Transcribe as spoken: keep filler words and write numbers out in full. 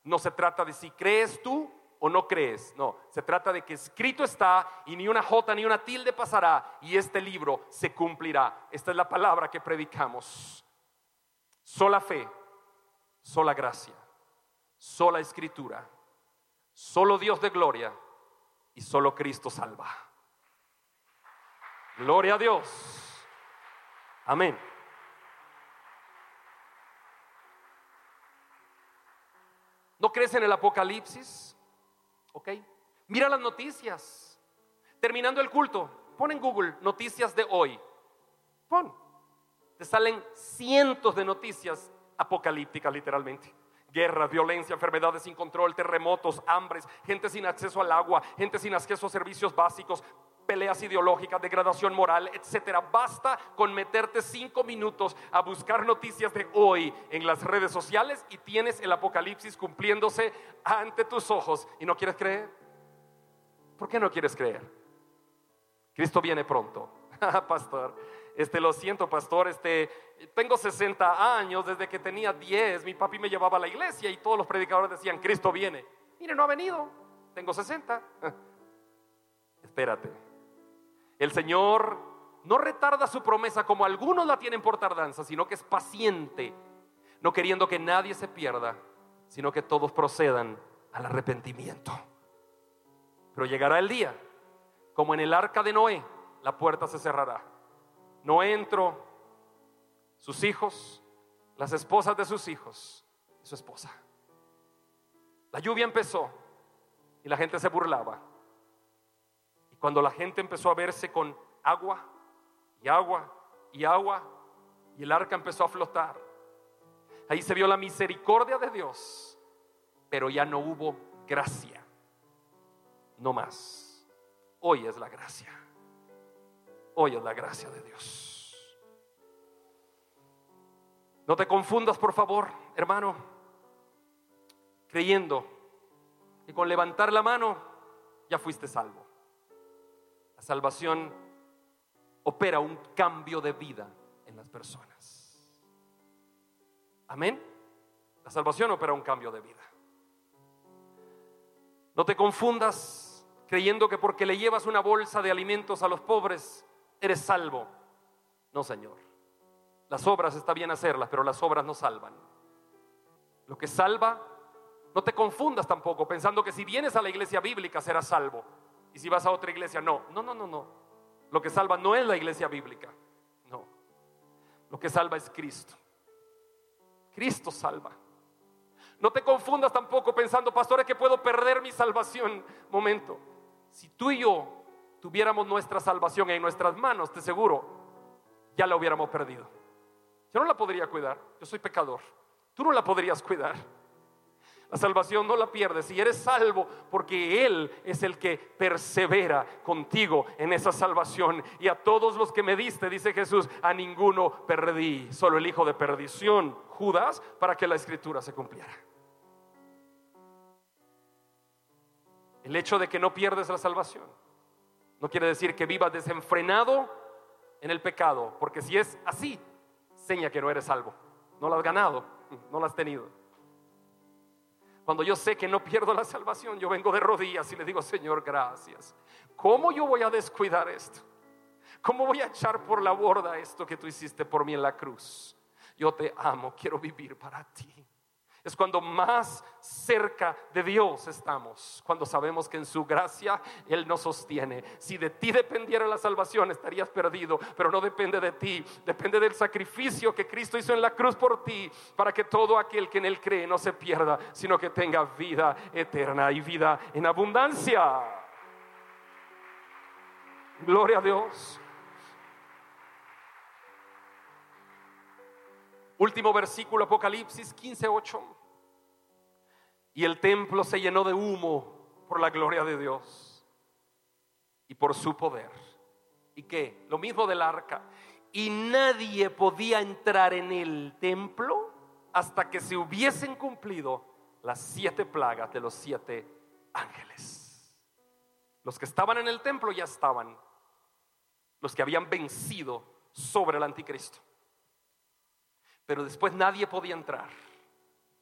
No se trata de si crees tú o no crees, no, se trata de que escrito está y ni una jota ni una tilde pasará y este libro se cumplirá. Esta es la palabra que predicamos. Sola fe, sola gracia, sola escritura, solo Dios de gloria y solo Cristo salva. Gloria a Dios. Amén. ¿No crees en el Apocalipsis? Ok. Mira las noticias. Terminando el culto, pon en Google noticias de hoy. Pon. Te salen cientos de noticias apocalípticas literalmente. Guerras, violencia, enfermedades sin control, terremotos, hambres, gente sin acceso al agua, gente sin acceso a servicios básicos, peleas ideológicas, degradación moral, etcétera. Basta con meterte cinco minutos a buscar noticias de hoy en las redes sociales y tienes el Apocalipsis cumpliéndose ante tus ojos. ¿Y no quieres creer? ¿Por qué no quieres creer? Cristo viene pronto. Pastor, este, lo siento, pastor, este, tengo sesenta años, desde que tenía diez, mi papi me llevaba a la iglesia y todos los predicadores decían, Cristo viene. Mire, no ha venido, tengo sesenta. Espérate. El Señor no retarda su promesa como algunos la tienen por tardanza, sino que es paciente, no queriendo que nadie se pierda, sino que todos procedan al arrepentimiento. Pero llegará el día, como en el arca de Noé, la puerta se cerrará. Noé entró, sus hijos, las esposas de sus hijos y su esposa. La lluvia empezó y la gente se burlaba. Y cuando la gente empezó a verse con agua y agua y agua y el arca empezó a flotar, ahí se vio la misericordia de Dios, pero ya no hubo gracia. No más. Hoy es la gracia. Hoy es la gracia de Dios. No te confundas, por favor, hermano, creyendo que con levantar la mano ya fuiste salvo. La salvación opera un cambio de vida en las personas. Amén. La salvación opera un cambio de vida. No te confundas creyendo que porque le llevas una bolsa de alimentos a los pobres eres salvo. No, Señor. Las obras está bien hacerlas, pero las obras no salvan. Lo que salva, no te confundas tampoco pensando que si vienes a la iglesia bíblica serás salvo. Y si vas a otra iglesia, no, no, no, no, no. Lo que salva no es la iglesia bíblica. No. Lo que salva es Cristo. Cristo salva. No te confundas tampoco pensando, pastor, es que puedo perder mi salvación. Momento. Si tú y yo tuviéramos nuestra salvación en nuestras manos, te aseguro, ya la hubiéramos perdido. Yo no la podría cuidar. Yo soy pecador. Tú no la podrías cuidar. La salvación no la pierdes y eres salvo porque Él es el que persevera contigo en esa salvación. Y a todos los que me diste, dice Jesús, a ninguno perdí, solo el hijo de perdición, Judas, para que la escritura se cumpliera. El hecho de que no pierdes la salvación no quiere decir que vivas desenfrenado en el pecado, porque si es así, seña que no eres salvo. No la has ganado, no la has tenido. Cuando yo sé que no pierdo la salvación, yo vengo de rodillas y le digo, Señor, gracias. ¿Cómo yo voy a descuidar esto? ¿Cómo voy a echar por la borda esto que tú hiciste por mí en la cruz? Yo te amo, quiero vivir para ti. Es cuando más cerca de Dios estamos, cuando sabemos que en su gracia Él nos sostiene. Si de ti dependiera la salvación, estarías perdido, pero no depende de ti, depende del sacrificio que Cristo hizo en la cruz por ti, para que todo aquel que en Él cree no se pierda, sino que tenga vida eterna y vida en abundancia. Gloria a Dios. Último versículo, Apocalipsis quince ocho. Y el templo se llenó de humo por la gloria de Dios y por su poder. ¿Y qué? Lo mismo del arca. Y nadie podía entrar en el templo hasta que se hubiesen cumplido las siete plagas de los siete ángeles. Los que estaban en el templo ya estaban, los que habían vencido sobre el anticristo. Pero después nadie podía entrar